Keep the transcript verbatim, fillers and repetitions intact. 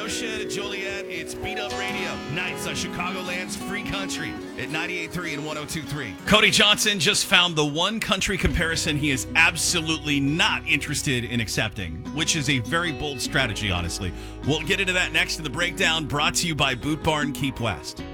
Kenosha, Joliet, it's Beat Up Radio. Nights on Chicagoland's free country at ninety-eight point three and one oh two point three. Cody Johnson just found the one country comparison he is absolutely not interested in accepting, which is a very bold strategy, honestly. We'll get into that next in the breakdown, brought to you by Boot Barn Keep West.